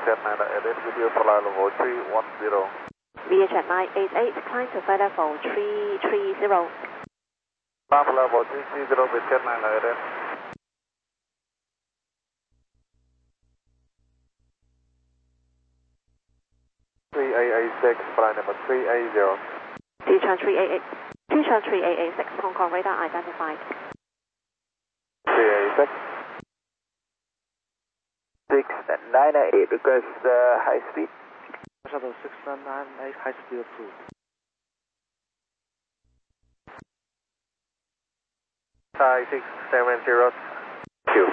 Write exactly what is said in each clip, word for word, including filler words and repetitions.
Jet nine eight eight, video flight level three one zero. VietJet nine eight eight, climb to flight level three three zero. Flight level three three zero, VietJet nine eight eight. three eight eight six, flight number three eight zero. Teacher three eight eight, Teacher three eight eight six, Hong Kong radar identified. three eight six. six nine eight, request uh, high speed. Shuttle six nine eight, high speed approved. Thai six seven zero two.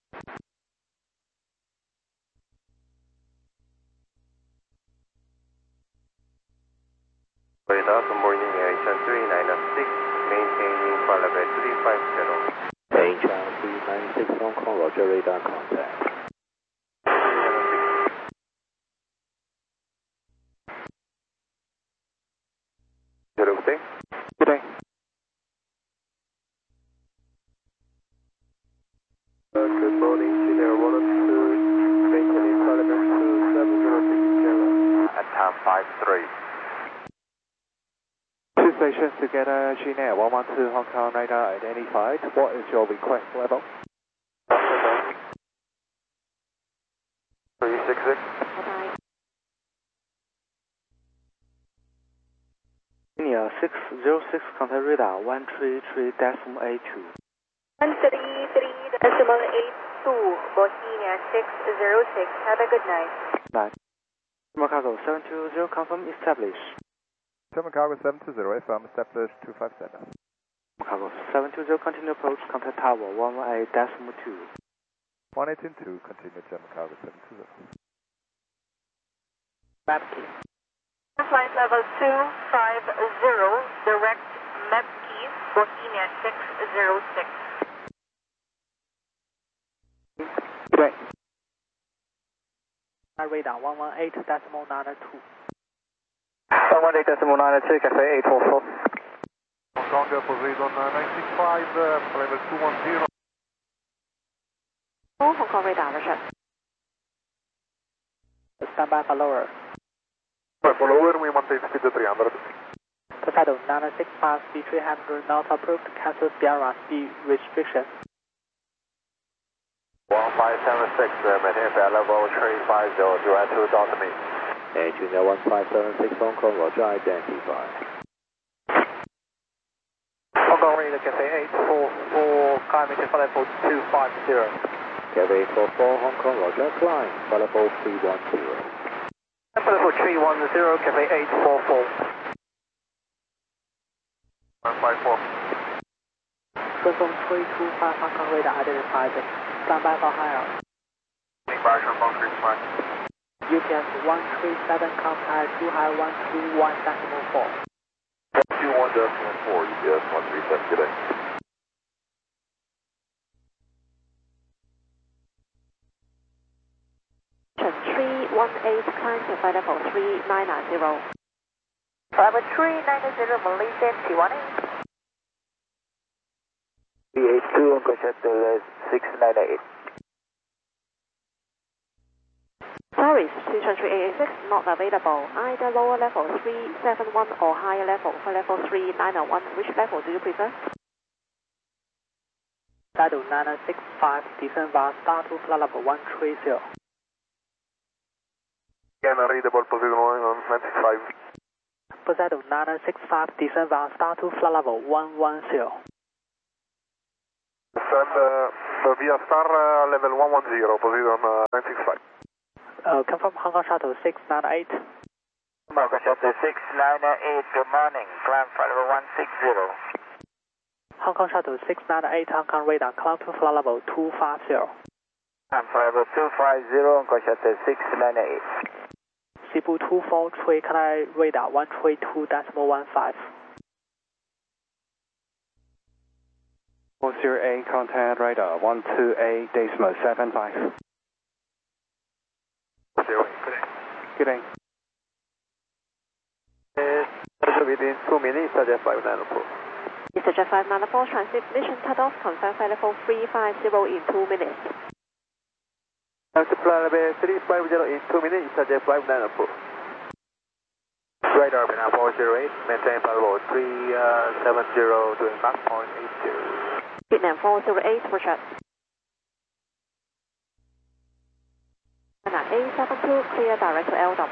Radar, good morning, Air three nine six, maintaining flight level three five zero. Air three nine six, Hong Kong, Roger, radar contact. Good day. Good day. Uh, good morning, Senior one oh two, maintaining flight level two seven zero six zero. At time five three. Two stations together, China one one two, Hong Kong radar identified. What is your request level? three six six. Bye-bye. Senior six zero six, contact radar one three three decimal eight two. one three three decimal eight two, Bohemia six zero six. Have a good night. Night. Chicago seven two zero, confirm established. German Cargo seven two zero, F M established two five seven. Chicago seven two zero, continue approach, contact tower one one eight decimal two. one eighteen two, continue German Cargo seven two zero. Map key. Flight level two five zero, direct Mepki, Bohemia six zero six. Good day. Radar one one eight decimal nine two. one one eight decimal nine two, Cafe eight four four. Hong Kong, Poseidon nine six five, uh, level two one zero. Oh, Hong Kong radar, Roger. Stand by for lower. For lower, we maintain speed three hundred. Poseidon nine six five, speed three hundred, not approved, cancel Sierra speed restriction. one five seven six, uh, maintain flight level three five zero, direct to Delta Me. Air Junior one five seven six, Hong Kong, Roger, identified. Hong Kong radar, Cafe eight four four, climbing to flight level two five zero. Cafe eight four four, Hong Kong, Roger, climb, flight level three one zero. Flight level three one zero, Cafe eight four four. one five four. Confirm three two five, Hong Kong radar identified. Stand by for higher. Back Hong Kong three five. U P S one three seven, contact two high one two one decimal four. one two one decimal four, U P S one three seven, good day. three one eight, climb to flight level three nine zero. Level three nine zero, Malaysian T one eight. B eight two, Uncle Shuttle six nine eight. Sorry, Teacher three eight eight six, not available. Either lower level three seven one or higher level for level three nine one. Which level do you prefer? Shadow nine six five, descend via star to flight level one three zero. Again, readable Poseidon on ninety-five. Poseidon nine six five, descend via star to flight level one one zero. Descend uh, via star uh, level one one zero, Poseidon uh, nine six five. Uh, confirm Hong Kong Shuttle six nine eight. Marco Shuttle six nine eight, good morning, climb flight level one six zero. Hong Kong Shuttle six nine eight, Hong Kong radar, climb to flight level two five zero. Climb flight level two five zero, Marco Shuttle six nine eight. Cebu two four three, climb radar one three two decimal one five. four zero eight, contact radar one two eight decimal seven five. zero eight, good day. Good day. Uh, within two minutes, Jet five nine four. Mister Jet five nine four, transmission cut off, confirm flight level three five zero in two minutes. To flight level three five zero in two minutes, I J five nine four. Radar, Vietnam four zero eight, maintain flight level three seven zero, doing Mach point eight two. Vietnam four zero eight, Roger. A seven two, clear direct to L D O M.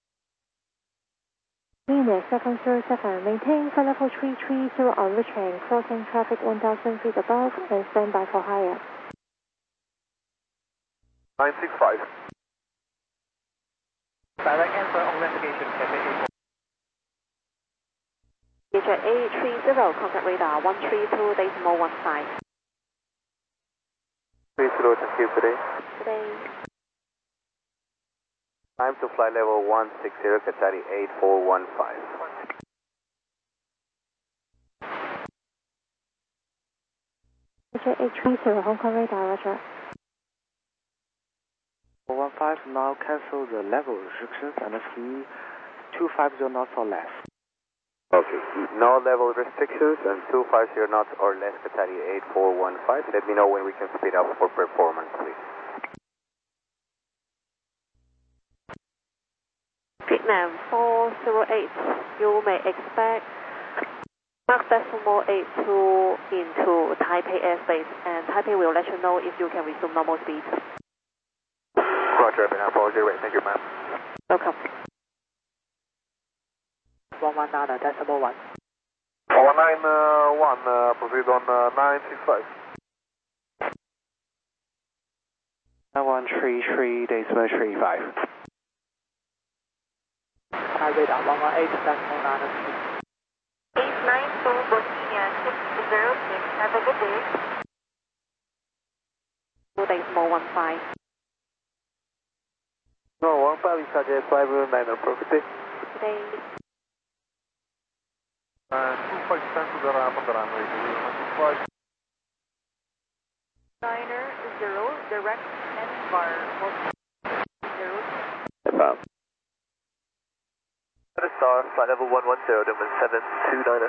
Venus seven zero seven, maintain flight level three three zero on reaching, crossing traffic one thousand feet above and stand by for higher. nine six five. Direct answer on investigation, Cathay eight. Vietjet A three zero, contact radar one three two decimal one five. three zero, thank you, today. Today. Time to flight level one six zero, Qatari eight four one five. Vietjet A three zero, Hong Kong radar, Roger. four one five, now cancel the level restrictions and flee two five zero knots or less. Okay, no level restrictions and two five zero knots or less, Qatari eight four one five. Let me know when we can speed up for performance, please. Vietnam four zero eight, you may expect Mach decimal eight two into Taipei airspace, and Taipei will let you know if you can resume normal speed. Roger, Vietnam four zero eight, thank you, ma'am. Welcome. one one nine decimal one. one nine one, uh, proceed on uh, nine six five. one three three decimal three five. Thai radar one one eight decimal nine three. eight nine two, Bohemia six zero six, have a good day. two decimal one five. No, one five is I J five nine four, good day. Today. Uh, two five ten to the ramp on the runway, two five. Niner zero, direct N bar zero. Above. Star, flight level one one zero, domain seven two nine.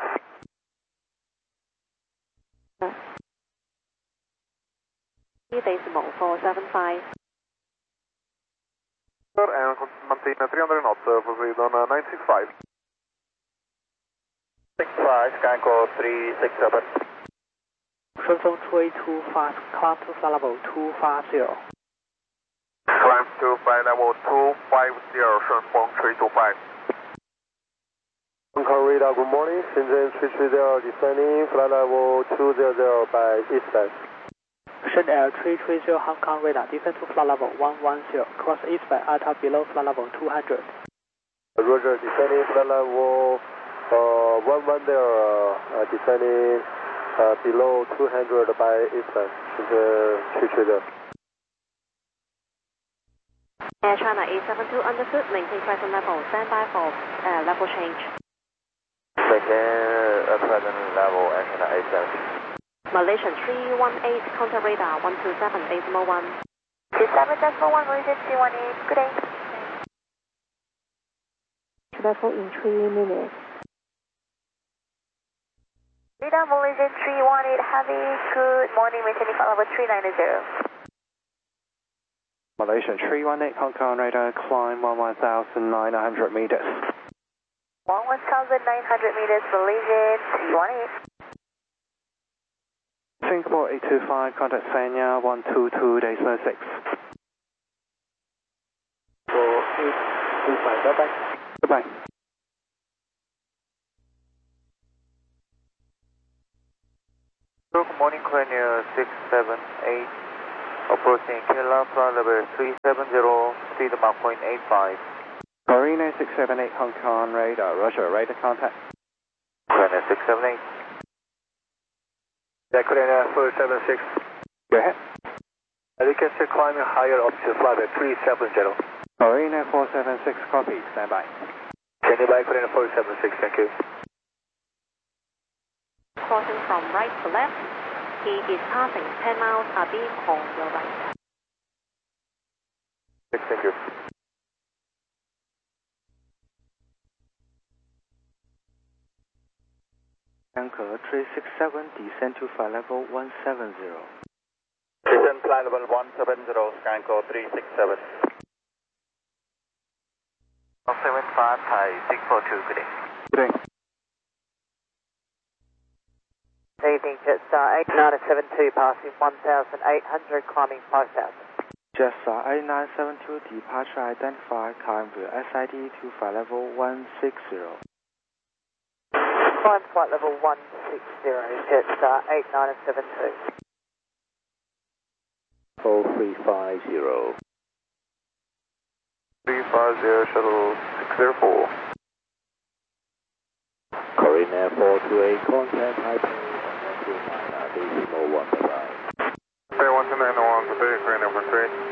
three decimal four seven five. And maintain three hundred knots, uh, proceed on uh, nine six five. six five, Skyco three six seven. 顺风 two eight two fast, climb to flight level two five zero. Climb to flight level two five zero, 顺风three two five. Hong Kong radar, good morning. Shenzhen three three zero, descending, flight level two hundred by eastbound. Shen Air three three zero Hong Kong radar, descend to flight level one one zero, cross eastbound at or below flight level two hundred. Roger, descending, flight level uh, one one zero, uh, descending uh, below two hundred by eastbound. Shenzhen three three zero. Air China A seven two understood, maintain present level, stand by for uh, level change. Maintain uh, present level, Air China A seven. Malaysian three one eight, contact radar one two seven decimal one. two seven decimal one, Malaysian three one eight, good day. Level in three minutes. Radar Malaysian three one eight, have a good morning, maintaining flight level three nine zero. Malaysian three one eight Hong Kong radar, climb one one thousand nine hundred meters. one one thousand nine hundred meters, Malaysian three one eight. Singapore eight two five, contact Sanya one two two decimal six. four eight two five, bye bye. Goodbye. Good morning, Korea six seven eight. Approaching Killa, flight level three seven zero, speed Mach point eight five. Marina six seven eight Hong Kong radar, Roger, radar contact. Korea six seven eight. Yeah, Korea four seven six. Go ahead. Uh, you can still climbing higher up to flight level three seven zero. Marina four seven six, copy, stand by. Standing by, Korea four seven six, thank you. Crossing from right to left. He is passing ten miles abeam on your right. Thank you. Anchor three six seven, descend to flight level one seven zero. Descend flight level one seven zero, scan code three six seven. one seven five, Thai six four two, good day. Good day. Good evening, Jetstar eight nine seven two, passing one thousand eight hundred, climbing five thousand. Jetstar eight nine seven two, departure identified, climb with S I D to flight level one six zero. Climb flight level one six zero, Jetstar eight nine seven two. four three five zero. three five zero, shuttle six zero four. Korean Air four two eight, contact Taipei one two nine, decimal one, bye-bye. Taipei one two nine one, today, Korean Air four two eight.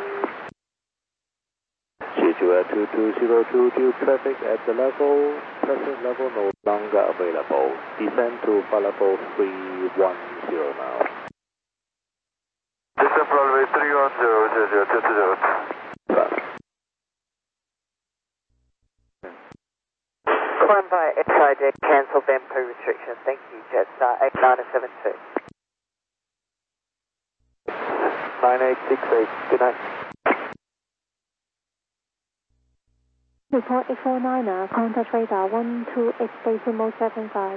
G two Air two two zero two, due traffic at the level, present level no longer available. Descend to flight level three one zero now. Descend flight level three one zero, zero zero two two zero. Climb by S I D, cancel V A M P restriction. Thank you, Jetstar eight nine seven two. nine eight six eight, good night. Report eight four nine, contact radar one two eight decimal seven five.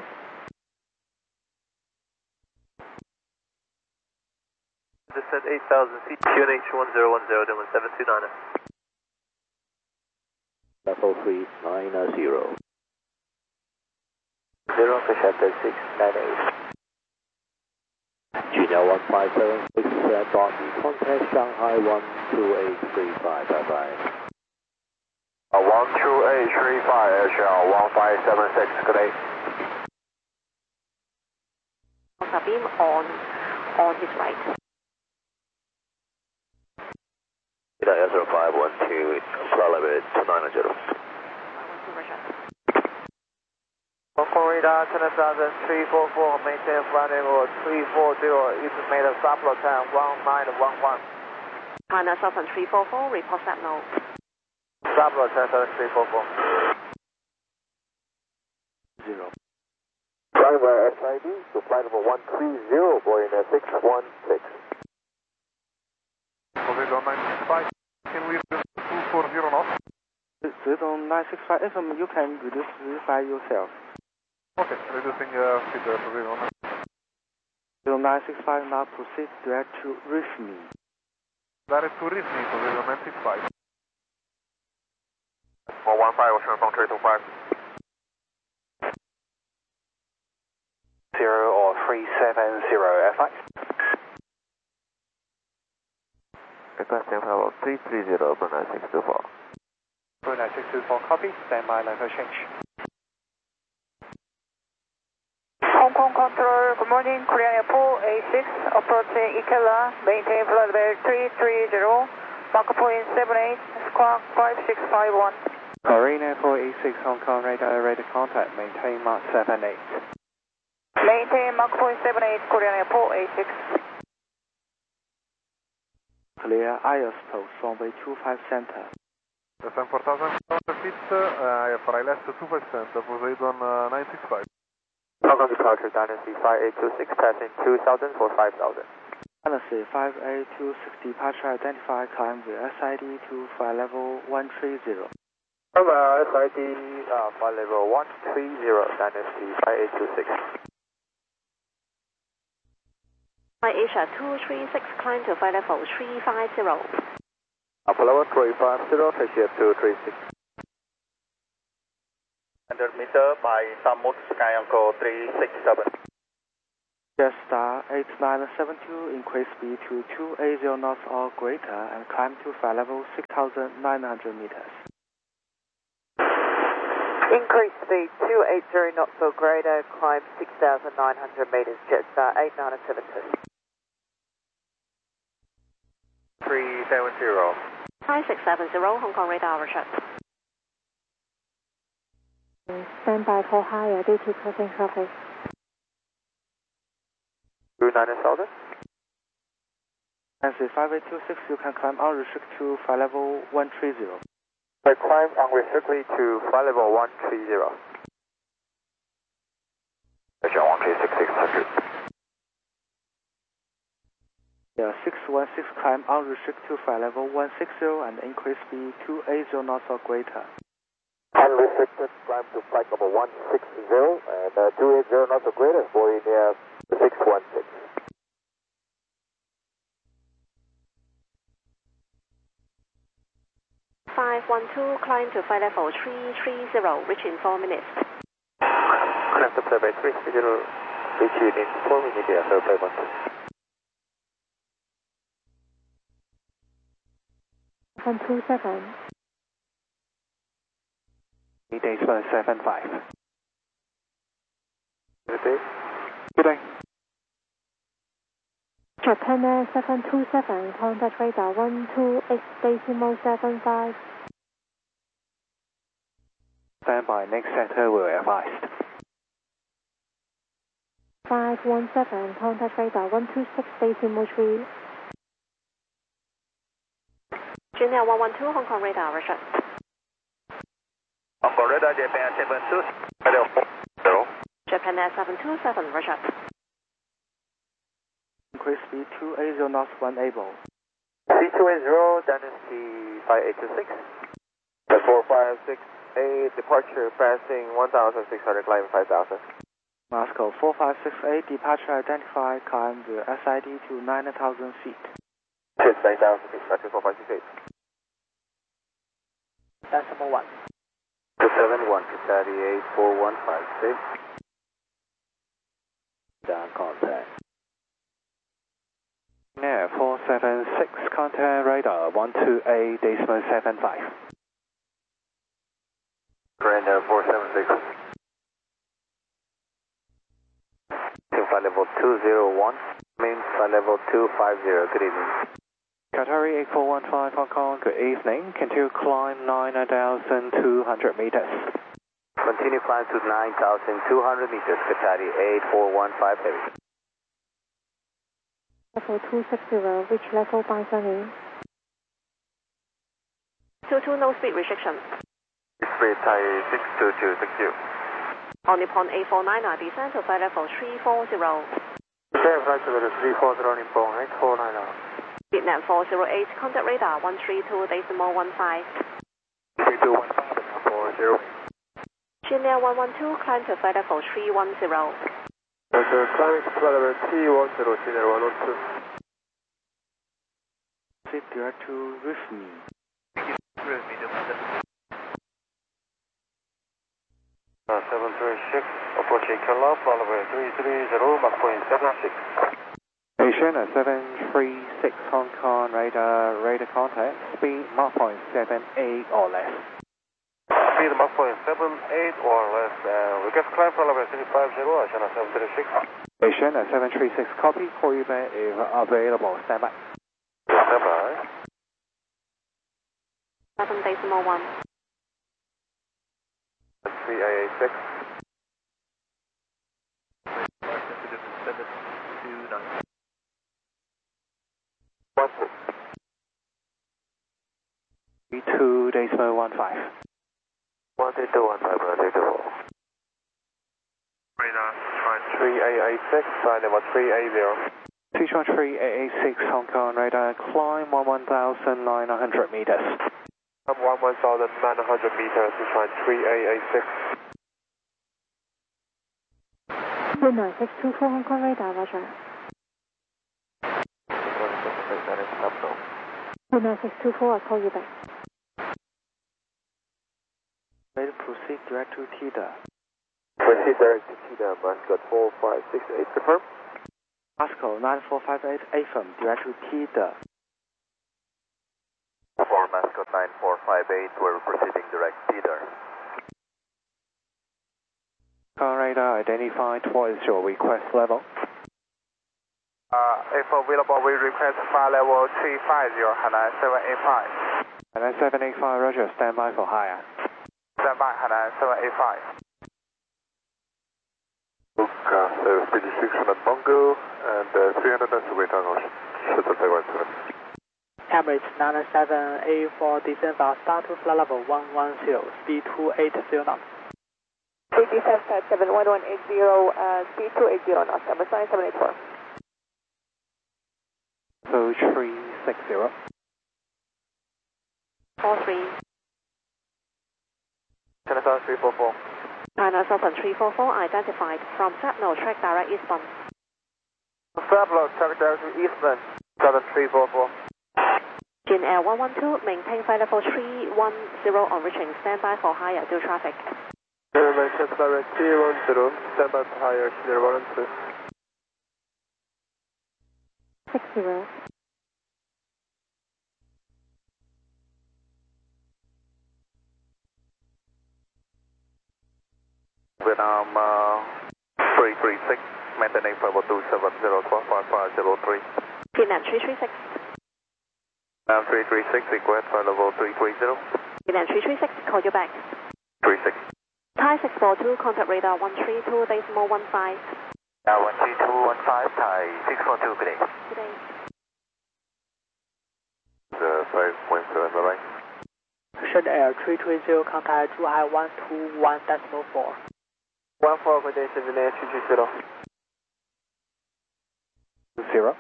Descend eight thousand feet, Q N H one zero one zero, Dylan seven two nine. Level three nine zero. Zero for Chapter six nine eight. Junior one five seven six, uh, Bobby, contact Shanghai one two eight three five, bye-bye. Uh, one two eight three five, Airshow one five seven six, good day. Beam on, on his right. Ida zero five one two, flight level two nine zero. Hong radar ten thousand three four four, maintain flight level three four zero, estimate Saplo time one nine one one. China Southern three four four, report that now. Saplo ten thousand three four four. Zero. Flying by S I D to flight level one three zero, Boeing six one six. Toledo nine six five, can we reduce two four zero knots? Toledo nine six five F M, you can reduce by yourself. Okay, reducing uh, speed uh, Toledo. Toledo nine six five now proceed direct to Rifni. Direct to Rifni, Toledo nine six five. one one five, Ocean from three two five. Zero or three seven zero, F X. Requesting level three three zero, nine six two four. nine six two four, copy, stand by, level change. Hong Kong Control, good morning, Korean Air four eight six, approaching Ikela, maintain flight level three three zero, mark point seven eight, squawk five six five one. Korean Air four eight six, Hong Kong radar, radar contact, maintain Mark seven eight. Maintain mark point seven eight, Korean Air four eight six. Clear airspace runway two five center. Descend four thousand feet, uh, for I left two percent, Poseidon uh, nine six five. Hong Kong departure, Dynasty five eight two six, passing two thousand for five thousand. Dynasty five eight two six, departure identified, climb with S I D to flight level one three zero. Over S I D, uh, flight level one three zero, Dynasty five eight two six. Fly Asia two three six, climb to flight level three five zero. Apollo three five zero, Asia two three six. one hundred meter by Samut, sky uncle three six seven. Jetstar eight nine seven two, increase speed to two eighty knots or greater and climb to flight level six thousand nine hundred meters. Increase speed two eighty knots or greater, climb six thousand nine hundred meters, Jetstar eight nine seven two. three seven zero. five six seven zero, Hong Kong radar overshot. Stand by for higher due to crossing traffic. two nine thousand. Nancy five eight two six, you can climb unrestricted to flight level one three zero. I climb unrestrictedly to flight level one three zero. Asia one three six six hundred. Yeah, six one six, climb unrestricted to flight level one six zero and increase speed two eighty knots or greater. Unrestricted, climb to flight level one six zero and uh, two eighty knots or greater, Boeing uh, six one six. five one two, climb to flight level three three zero, reach in four minutes. Climb to flight level three three zero, reach in four minutes, yeah, so flight one two. one two seven. Decimal seven five. Good day. Good day. Japan Air seven two seven, contact radar one two eight decimal seven five. Stand by, next sector will be advised. five one seven, contact radar one two six decimal three. Junior one one two, Hong Kong radar, Roger. Hong Kong radar, Japan seven two zero. Japan Air seven two seven, Roger. Increase speed two eighty knots when able. C two eighty, Dynasty five eight two six. four five six eight, departure passing one thousand six hundred, climbing five thousand. Moscow four five six eight, departure identified, climb the S I D to nine thousand feet. Cheers, nine thousand feet, departure four five six eight. Decimal one. two seven one, thirty-eight four one five six. Down contact. Now four seven six, contact radar one two eight decimal seven five. Brenda four seven six. Team flight level two zero one, main flight level two five zero, good evening. Qatari eight four one five Hong Kong, good evening. Continue climb nine thousand two hundred meters. Continue climb to nine thousand two hundred meters, Qatari eight four one five heavy. Level two six zero, reach level by Sunny. two two, no speed restriction. Speed Thai six two two six zero. On Nippon eight four nine, descend to flight level three four zero. Descend flight level three four zero, Nippon eight four nine. Vietnam four zero eight, contact radar one three two decimal one five. three two one five, four zero. Junior one one two, climb to flight level three one zero. Roger, climbing to flight level three one zero, Junior one one two. Sit direct to Rifmi. Uh, seven three six, approaching Kala, flight level three three zero, Mach point seven six. Station at seven three six Hong Kong radar, radar contact, speed Mach point seven eight or less. Speed Mach point seven eight or less, uh, request climb flight level three five zero, China seven three six. Station at seven three six, copy, call you back if available, stand by. Stand by. seven decimal one. three eight eight six. One six. two decimal one five. One three two one five, one three two four. Radar, try three eight eight six, flight level three eight zero. Sichuan three eight eight six Hong Kong radar, climb one thousand nine hundred meters. I'm one one thousand nine hundred meters, Sichuan three eight eight six. nine six two four Hong Kong radar, Roger. nine six two four, I'll call you back. Ready to proceed direct to TIDA. Proceed direct to TIDA, Mascot four five six eight, confirm. Moscow nine four five eight, affirm, direct to TIDA. For Mascot nine four five eight, we're proceeding direct TIDA. Car radar identified, what is your request level? Uh, if available, we request flight level three five zero, Hainan seven eight five. Hainan seven eight five, roger, stand by for higher. Stand by, Hainan seven eight five. Book uh, speed restriction at Bongo and uh, three hundred knots away down ocean. Shuttle Taiwan seven. Emirates nine seven eight four, descend by start to flight level one one zero, speed two eighty knots. C T seven five seven one one eight zero, uh, speed two eighty knots, number sign seven eight four. So three six zero. four three. China Southern three four four. China Southern three four four identified from Sapno, track direct eastbound. Sapno, track direct to eastbound, Southern three four four. Jin Air one one two, maintain flight level three one zero on reaching, standby for higher due traffic. Maintain flight level three one zero, standby for higher, clear one and two. six zero. Vietnam uh, three three six, maintaining flight level two seven zero, twelve five five zero three. Vietnam three three six. Vietnam three three six, request flight level three three zero. Vietnam three three six, call you back. three six. Thai six four two, contact radar one three two, decimal one five. Uh, one three two one five, Thai six four two, good day. Good day. The five one seven, bye bye. Shen Air three three zero, contact Zhuhai one two one decimal four. one four, good day, Shenzhen Air three three zero. Zero.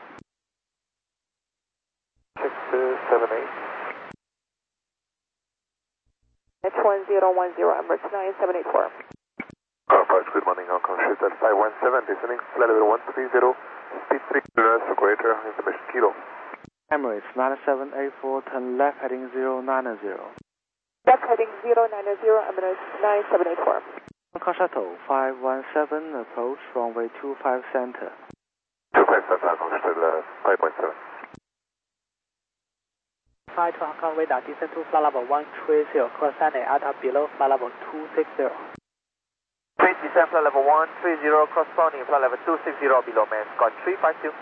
six seven eight. H one zero one zero, Emirates nine seven eight four. Car parts, good morning, Hong Kong Street at five one seven, descending flight level one three zero, speed three, for greater information kilo. Emirates nine seven eight four, turn left heading zero nine zero. Left heading zero nine zero, Emirates nine seven eight four. Hong Kong Shuttle five one seven, approach runway two five center. two five seven, Hong Kong Street uh, five point seven. Fly to Hong Kong radar, descend to flight level one three zero, cross N A, ATA below flight level two six zero. Please descend flight level one three zero, corresponding flight level two six zero below main, Scott three five two.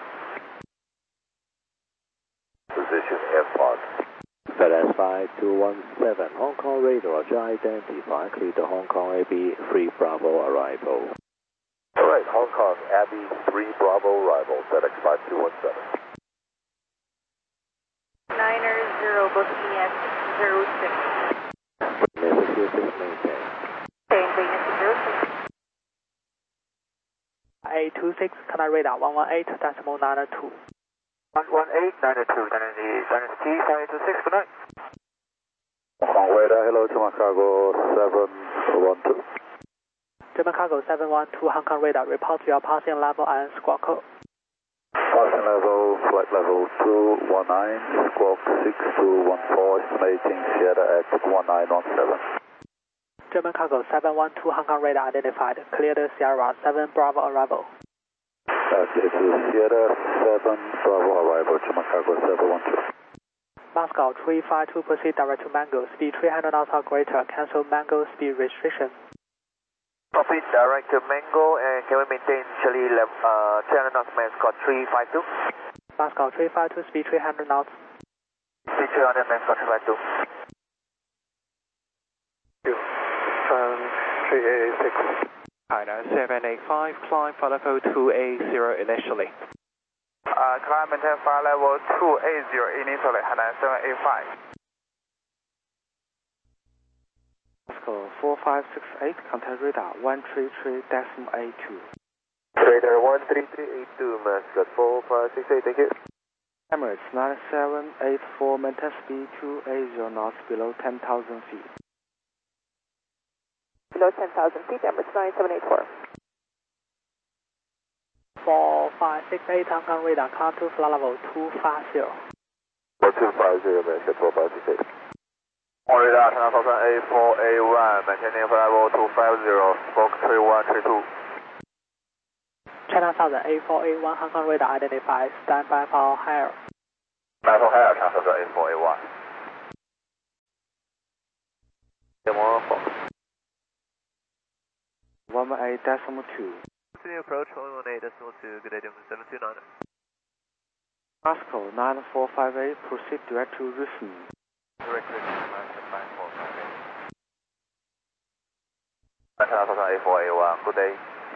Position airport. FedEx five two one seven, Hong Kong radar, identify, clear to Hong Kong A B three Bravo arrival. Alright, Hong Kong A B three Bravo arrival, FedEx five two one seven. Niner zero, booking at zero six. Message zero six, maintain. Maintain at zero six. A two six, contact radar one one eight decimal nine two. one one eight nine two, Dynasty five two six, good night. Hong Kong radar, hello to my cargo seven one two. German cargo seven one two, Hong Kong radar, report your passing level and squawk code. Passing level, flight level two one nine, squawk six two one four, estimating Sierra at one nine one seven. German cargo seven one two, Hong Kong radar identified, clear the Sierra seven Bravo arrival. Uh, this is Sierra seven Bravo arrival, German cargo seven one two. Moscow three five two, proceed direct to Mango, speed three hundred knots or greater, cancel Mango speed restriction. Proceed direct to Mango, and can we maintain Charlie level, uh, three hundred knots, main, Scott three five two? Moscow three five two, speed three hundred knots. Speed three hundred, main, Scott three five two. Um, three eight six. China seven eight five, climb flight level two eight zero initially. Uh, climb maintain flight level two eight zero initially, Hainan seven eight five. Moscow four five six eight, contact radar one three three decimal eight two. Radar one three three eight two, Mascot four five six eight, thank you. Emirates nine seven eight four, maintain speed two eight zero knots below ten thousand feet. Below ten thousand feet, Emirates nine seven eight four. four five six eight, Hong Kong radar, come to flight level two five zero. four two five zero, Mascot four five six eight. On radar, China Southern A four A one, maintaining flight level two five zero, squawk three one three two. China Southern A four A one, Hong Kong radar identified, standby for higher. Nine for higher, China Southern A four A one. one one eight decimal two. Continue approach one one eight decimal two, good day, seven two nine. Moscow nine four five eight, proceed direct to Rusmi. Direct to nine four five eight. China Southern A four A one, good day.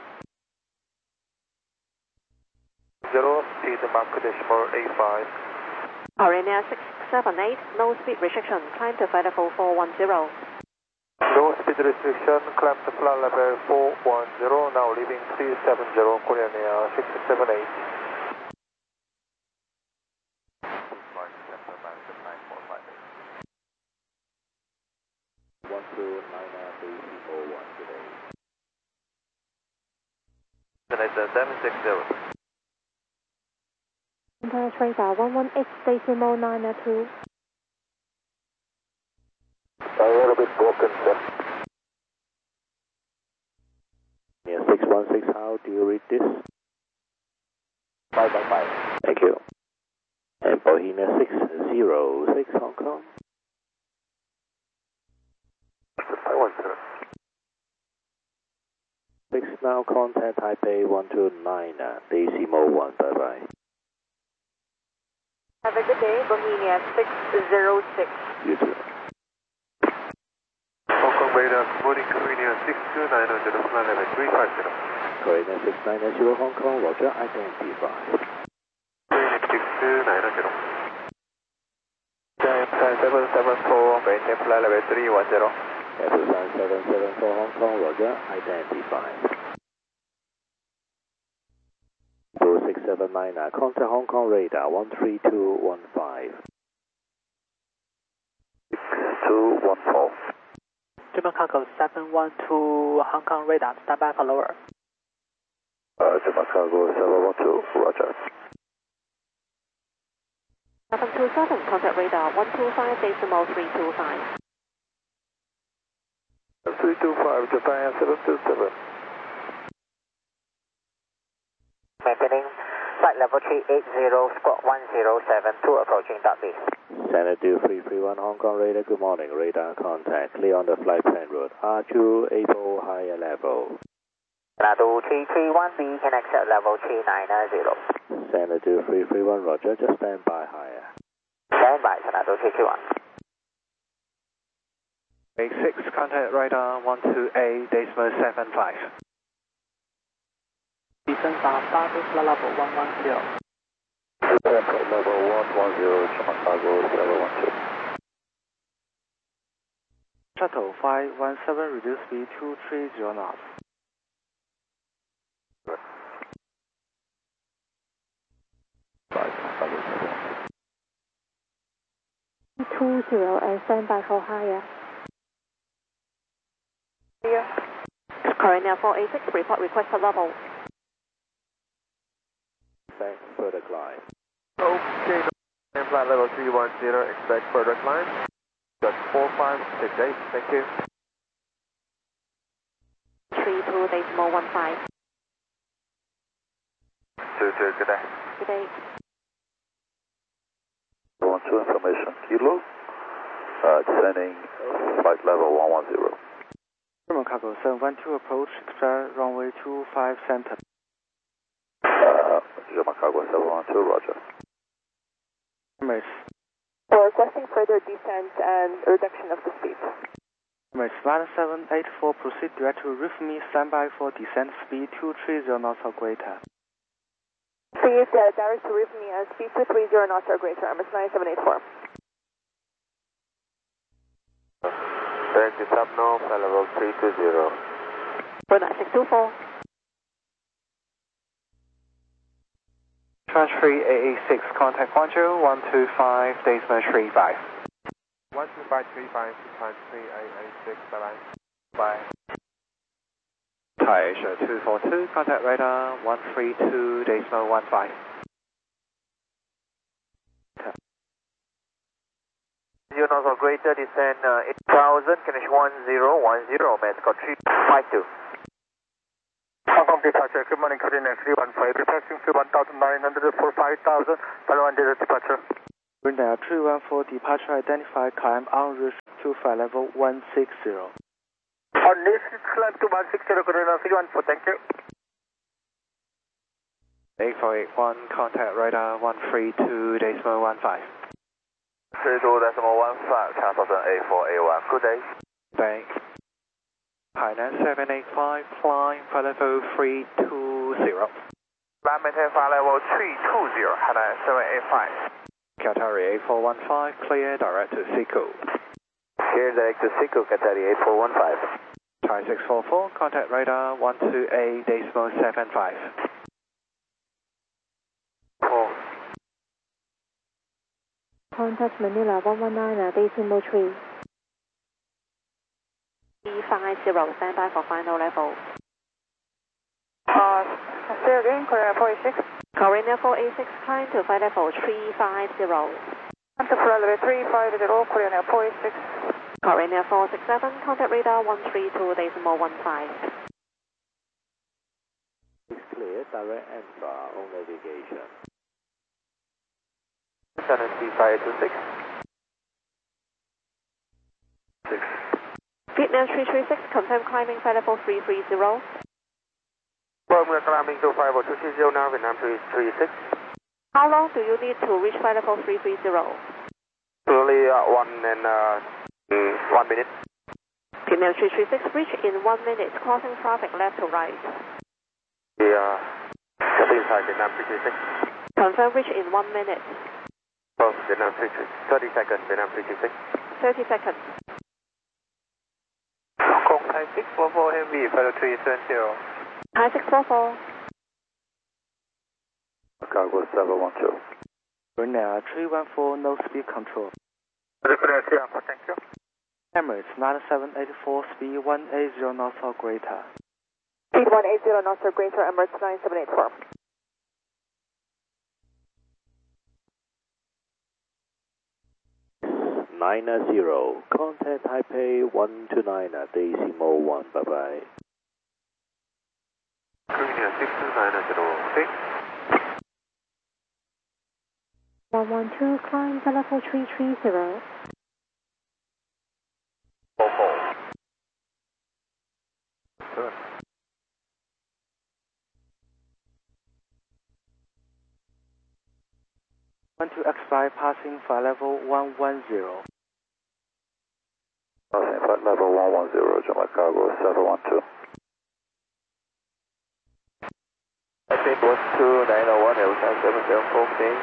Zero, speed Mach decimal eight five. Arena six seven eight, no speed restriction, climb to flight level four one zero. No speed restriction, climb to flight level four one zero, now leaving three seven zero, Korean Air six seven eight. two nine decimal one today. Connector seven six zero. Contact radar one one eight decimal nine two. A little bit broken, sir. Yeah, six one six, how do you read this? five one five. Thank you. And Bohemia six zero six Hong Kong. five one seven. six now, contact Taipei one two nine decimal one, bye bye. Have a good day, Bohemia six zero six. You too. Hong Kong radar, good morning, Korea six two nine zero, flight level three five zero. Korea six nine zero Hong Kong, Roger, identify. Korea six two nine zero. seven seven four, maintain flight level three one zero. Apple seven seven four Hong Kong, Roger, identify. Blue six seven nine, contact Hong Kong radar one three two one five. six two one four. German Cargo seven one two Hong Kong radar, stand by for lower. Uh, German Cargo seven one two, Roger. seven two seven, contact radar one two five decimal three two five. three two five, Japan seven two seven. Maintaining flight level three eight zero, squawk one zero seven two, approaching dot B. Xanadu three three one Hong Kong radar, good morning, radar contact, clear on the flight plan route, R two able higher level. Xanadu three three one B, can accept level three nine zero. Xanadu three three one, Roger, just stand by higher. Stand by, Xanadu three three one. eight six, contact radar one two eight decimal seven five. Descend from Starbuck flight level one one zero. Flight level one one zero, German Cargo seven one two. Shuttle five one seven, reduce speed two three zero knots. two zero and stand by for higher. Here. Korea four eight six, report requested level. Thanks, further climb. Okay, flight level three one zero, expect further climb. Got four five six eight, thank you. three two decimal one five. two two, good day. Good day. one two information, Kilo. Uh, descending flight level one one zero. German Cargo seven one two, approach, expect runway two five center. Uh, German Cargo seven one two, Roger. Emirates. We're requesting further descent and reduction of the speed. Emirates nine seven eight four, proceed direct to Rhythmy, standby for descent speed two three zero knots or greater. Please uh, direct to Rhythmy and speed two three zero knots or greater, Emirates nine seven eight four. Direct to Subno, flight level three two zero. Brunei six two four. Transfer A A six, contact Guangzhou one two five decimal three five. one two five three five, times three eight eight six, bye bye. Bye. Thai Asia two four two, contact radar one three two decimal one five. Zero knots or greater, descend uh, eight thousand, connection one zero one zero, man, got three five two. Hong Kong departure, good morning, Korean three one five, requesting one thousand nine hundred for five thousand, follow on departure. Brunei three one four, departure identified, climb en route to flight level one six zero. On this, climb to one six zero, Korean three one four, thank you. eight four eight one, contact radar one three two decimal one five. three two decimal one five, cancel A four A one, good day. Thanks. Hainan seven eight five, climb flight level three two zero. Land maintain flight level three two zero, Hainan seven eight five. Qatari eight four one five, clear direct to Siku. Clear direct to Siku, Qatari eight four one five. Thai six four four, contact radar one two eight decimal seven five. four. Contact Manila one one nine decimal three. five zero, stand by for final level. Uh, say again, Korean Air four eight six. Korean Air four eight six, climb to flight level three five zero. Climb to flight level three five zero, Korean Air four eight six. Korean Air four six seven, contact radar one three two decimal one five. It's clear, direct answer on navigation. Dynasty five eight two six. six. Vietnam three three six, confirm climbing flight level three three zero. Well, we're climbing to five two two zero now, Vietnam three three six. How long do you need to reach flight level three three zero? Only uh, one and uh, mm, one minute. Vietnam three three six, reach in one minute, crossing traffic left to right. The uh, just inside Vietnam three three six. Confirm reach in one minute. Oh, Vietnam three three six. thirty seconds, Vietnam three three six. thirty seconds. Hong Kong Thai six four four Heavy, flight three seven zero. Thai six four four. Cargo seven one two. Brunei three one four, no speed control. Thank you. Emirates nine seven eight four, speed one eighty knots or greater. Speed one eighty knots or greater, Emirates nine seven eight four. nine zero, contact Taipei one two nine, decimal one, bye bye. Korea six two nine zero six. one one two, climb to level three three zero. four four. Good. one two X five passing flight level one one zero. Passing flight level one one zero, Jama Cargo seven one two. I think one two nine oh one, L seven seven four, okay.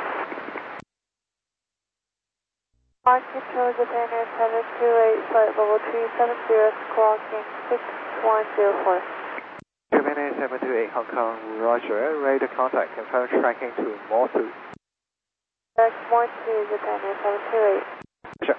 Mark control Japan Air seven two eight, flight level three seven zero, clocking six one zero four. Japan Air seven two eight, Hong Kong, Roger, radar contact, confirm tracking to Morsu. That's more to Japan Air seven two eight. Sure.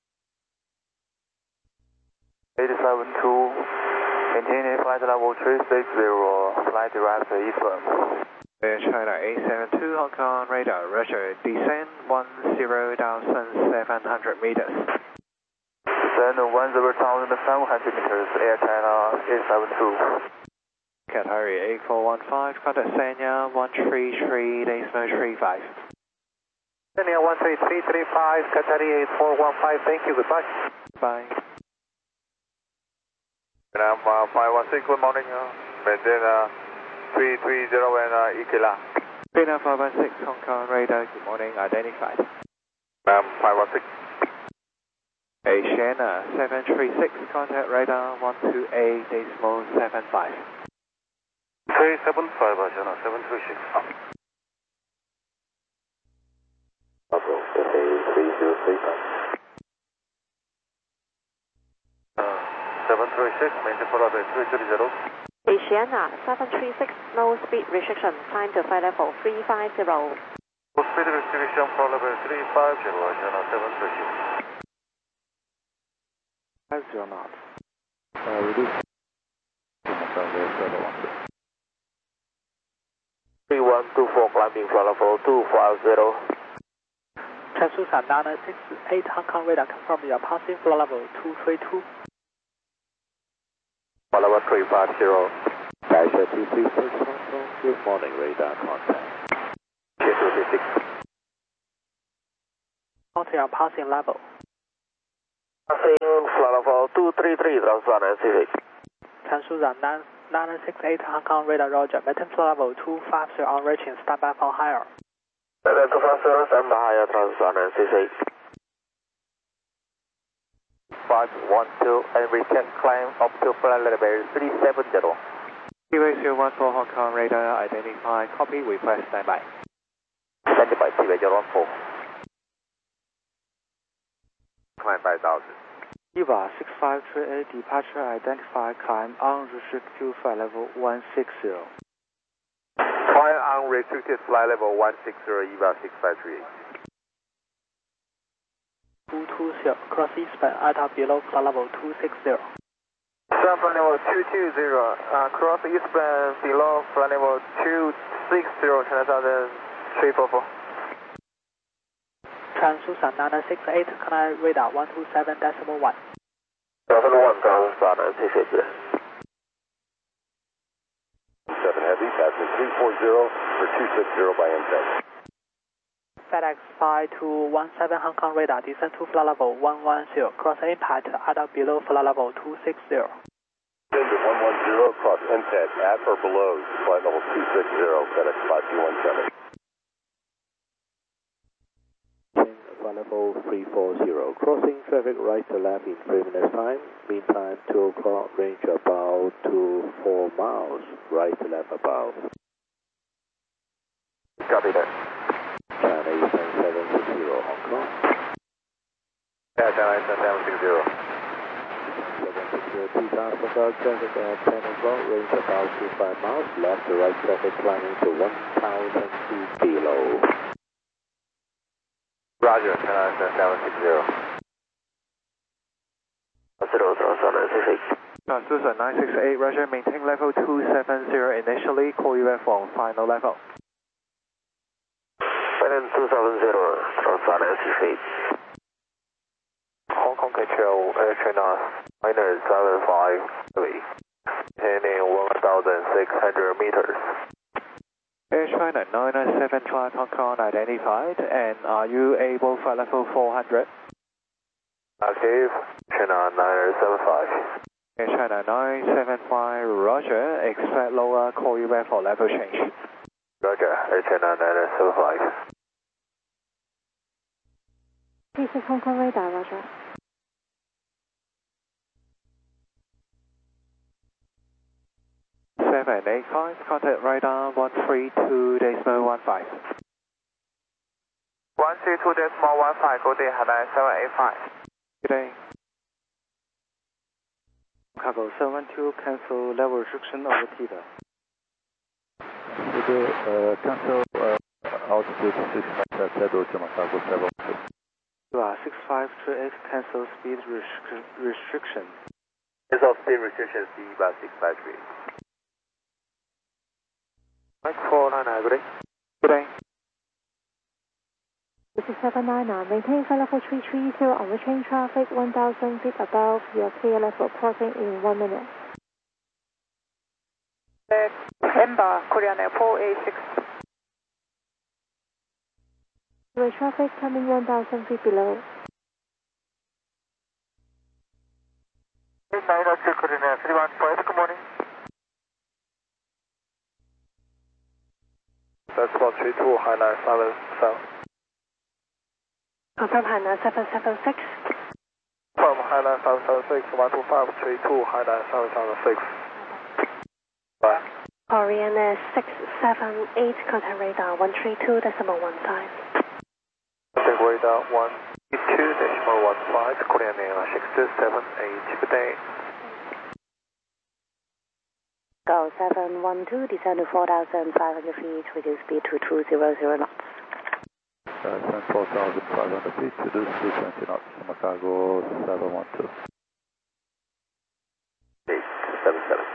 eight seven two, maintain flight level three six zero, flight direct eastward. Air China eight seven two, Hong Kong, radar, Roger, descend one zero thousand seven hundred meters. Descend one zero thousand seven hundred meters, Air China eight seven two. Qatari eight four one five, contact Sanya one three three, decimal three five. Sanya one three three three five, Qatari eight four one five, thank you, goodbye. Bye. Vietnam uh, five one six, good morning. Uh, maintain uh, three three zero and uh, Ikela. Vietnam five one six, Hong Kong, radar, good morning, identified. Vietnam five one six. Asiana seven three six, contact radar one two eight, decimal seven five. three seven five, Asiana seven three six. Also, three zero three five. seven three six, maintain for level three three zero. Asiana seven three six, no speed restriction, climb to flight level three five zero. No speed restriction for level three five zero, Asiana seven three six. five zero knots. Uh, reduce. Cargo seven one two. three one two four, climbing flight level two five zero. Transusan nine six eight, Hong Kong radar, confirm you are passing flight level two three two. Flight level three five zero. Dash two three six, Hong Kong, good morning, radar contact. two three six. Contact your passing level. Passing flight level two three three, Transusan nine six eight. Transusan nine six eight, Hong Kong radar, Roger, maintain flight level two five zero on reaching, stand by for higher. Level two five zero, stand by higher, Transusan nine six eight. five one two, and we can climb up to flight level three seven zero. T V zero one four, Hong Kong, radar, identify, copy, request standby. Standby, T V zero one four. Climb five thousand. Eva six five three eight, departure identified, climb unrestricted flight level one six zero. Climb unrestricted flight level one six zero, Eva six five three eight. two two zero, cross eastbound, I T A below flight level two six zero. Sun flight level two two zero, uh, cross eastbound below flight level two six zero, China Southern three four four. Translucent nine six eight, climb radar one two seven decimal one. seven one, Translucent six eight. seven Heavy, passing three four zero for two six zero by M ten. FedEx five two one seven Hong Kong radar, descend to flight level one one zero, cross impact at or below flight level two six zero. Descend to one one zero, cross impact at or below flight level two six zero, FedEx five two one seven. Flight level three four zero, crossing traffic right to left in three minutes time, meantime two o'clock, range about to four miles, right to left about. Copy that. China Eastern seven six zero, Hong Kong. Yeah, China Eastern seven six zero. seven six zero, two cars for dark traffic at ten o'clock, range about to five miles, left to right traffic climbing to one thousand feet below. Roger, China Eastern seven six zero. Zero, zero, nine six eight. Translucent nine six eight, Roger, maintain level two seven zero initially, call you back for final level. Finland two seven zero, Translucent nine six eight. Hong Kong control, Air China niner seven five three, heading one thousand six hundred meters. Air China niner seven five Hong Kong identified, and are you able for level four hundred? Active, China niner seven five. Air China nine seven five, Roger, expect lower, call you back for level change. Roger, Air China niner seven five. This is Hong Kong radar, Roger. seven eight five, contact radar one three two decimal one five. one three two decimal one five, go to Hainan seven eight five. Good day. Cargo seven one two, cancel level restriction over Tita. Good day, uh, cancel uh, altitude six five, settle to Macau seven one two. You are six five three eight, cancel speed restriction. restriction. Cancel speed restriction, C about six five three. Mike four nine nine, good day. Good day. This is seven nine nine, maintain flight level three three zero on return traffic one thousand feet above your clear level, crossing in one minute. Emba, Korean Air four eight six. Your traffic coming one thousand feet below. nine oh two, Korean Air three one five, good morning. That's one three two, Hainan seven seven. Confirm Hainan seven seven six. From Hainan seven seven six, one two five three two, Hainan seven seven six. Bye. Korean Air six seven eight, contact radar one three two decimal one five. Contact radar one three two decimal one five, Korean Air six seven eight, good day. Go seven one two, descend to four thousand five hundred feet, reduce speed to two hundred knots. Uh, send four thousand five hundred feet to this two twenty knots, Macau seven one two. eight seven seven.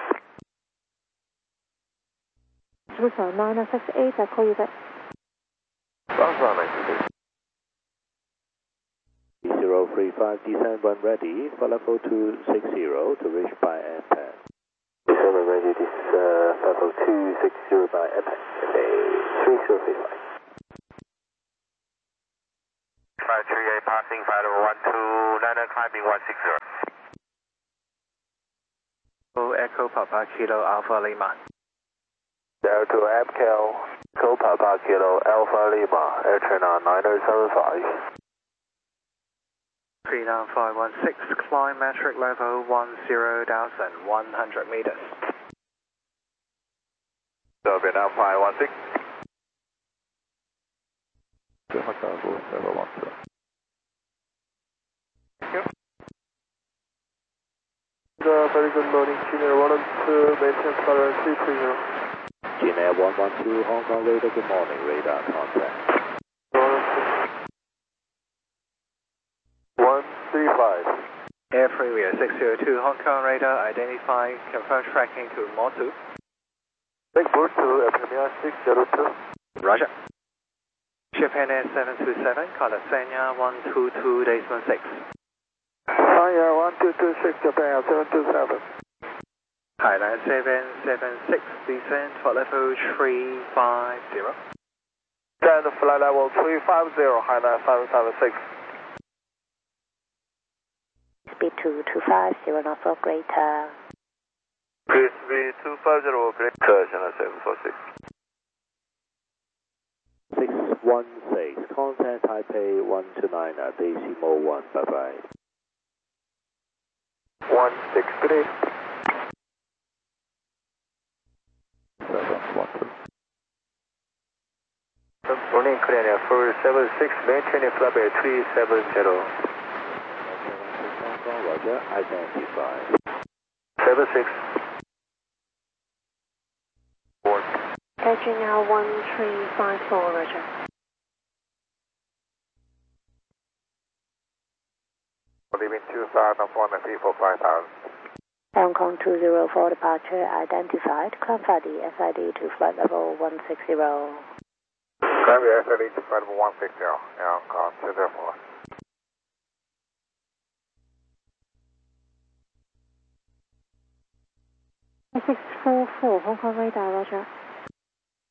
Translucent nine six eight, I call you back. Translucent nine six eight. zero three five, descend when ready, for level two six zero to reach by M ten. Descend when ready, this is uh, level two six zero by M ten, three zero three five. five three eight, passing flight level one two nine, climbing one six zero. Echo Papa Kilo Alpha Lima. Delta M K L, Echo Papa Kilo Alpha Lima, Air China niner seven five. three nine five one six, climb metric level one zero thousand one hundred meters. So Vietnam five one six. Macau seven one two. Uh, very good morning, Junior one one two, maintain flight three three zero. Junior one one two, Hong Kong radar, good morning, radar contact. one three five. Air Freeway six zero two, Hong Kong radar, identify, confirm tracking to Motu. Take board to Premier six zero two. Roger. Japan Air seven two seven, call Sanya one two two decimal six. Sanya one two two six, Japan seven two seven. Highline seven seven six, descend for level three five zero. Descend flight level three five zero, Highline seven seven six. Speed two two five zero knots or greater. Speed two five zero, greater, China seven four six. six one six, contact Taipei one two nine, decimal one, bye bye. one six three. seven one two. Morning, Korean Air four seven six, maintaining flight level three seven zero. Hong Kong, Roger, identify. seven six. Board. Edging now one three five four, Roger. Leaving two thousand, one three four five thousand. Hong Kong two zero four departure identified. Climb flight S I D to flight level one six zero. Climb S I D to flight level one six zero. Hong Kong two zero four. six four four, Hong Kong radar, Roger.